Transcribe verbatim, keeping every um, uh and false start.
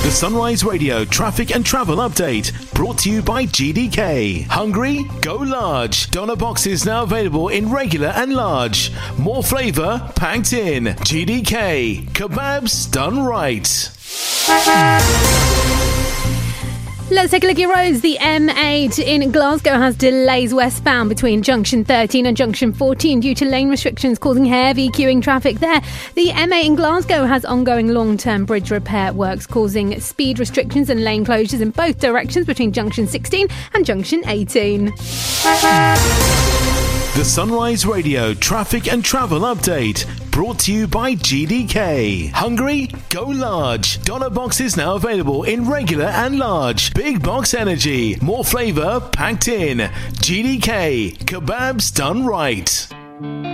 The Sunrise Radio traffic and travel update brought to you by G D K. Hungry? Go large. Doner boxes now available in regular and large. More flavour packed in. G D K. Kebabs done right. Let's take a look at your roads. The M eight in Glasgow has delays westbound between junction thirteen and junction fourteen due to lane restrictions causing heavy queuing traffic there. The M eight in Glasgow has ongoing long-term bridge repair works causing speed restrictions and lane closures in both directions between junction sixteen and junction eighteen. The Sunrise Radio traffic and travel update brought to you by G D K. Hungry? Go large. Doner boxes now available in regular and large. Big box energy. More flavour packed in. G D K. Kebabs done right.